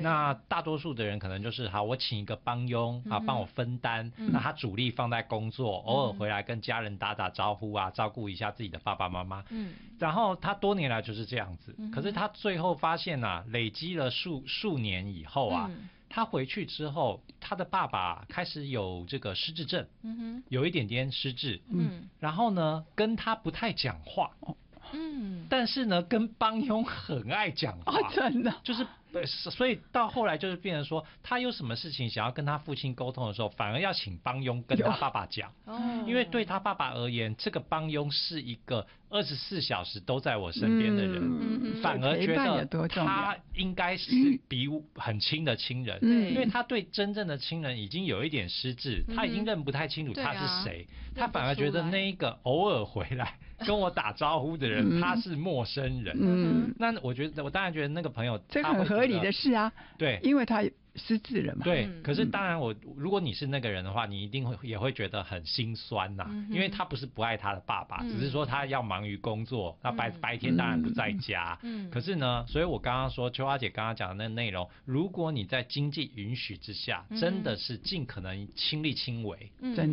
那大多数的人可能就是好，我请一个帮佣啊，帮我分担，那他主力放在工作，偶尔回来跟家人打打招呼啊，照顾一下自己的爸爸妈妈。然后他多年来就是这样子，可是他最后发现啊，累积了数年以后啊。他回去之后，他的爸爸开始有这个失智症，有一点点失智，然后呢，跟他不太讲话，但是呢，跟帮佣很爱讲话， 真的， 就是所以到后来就是变成说，他有什么事情想要跟他父亲沟通的时候，反而要请帮佣跟他爸爸讲，因为对他爸爸而言，这个帮佣是一个24小时都在我身边的人，反而觉得他应该是比很亲的亲人，因为他对真正的亲人已经有一点失智，他已经认不太清楚他是谁，他反而觉得那一个偶尔回来跟我打招呼的人，他是陌生人。那我当然觉得那个朋友这很合理的事啊， 对， 因为他失智了嘛。 对，可是当然如果你是那个人的话，你一定也会觉得很心酸呐，因为他不是不爱他的爸爸，只是说他要忙于工作，那白天当然不在家。可是呢，所以我刚刚说秋花姐刚刚讲的那个内容，如果你在经济允许之下，真的是尽可能亲力亲为。